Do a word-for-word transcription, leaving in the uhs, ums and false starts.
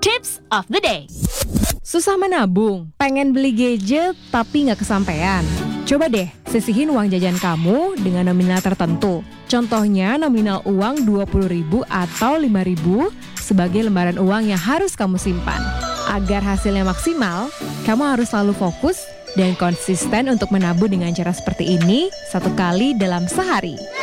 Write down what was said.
Tips of the day. Susah menabung, pengen beli gadget tapi nggak kesampaian. Coba deh, sisihin uang jajan kamu dengan nominal tertentu. Contohnya nominal uang dua puluh ribu atau lima ribu sebagai lembaran uang yang harus kamu simpan. Agar hasilnya maksimal, kamu harus selalu fokus dan konsisten untuk menabung dengan cara seperti ini satu kali dalam sehari.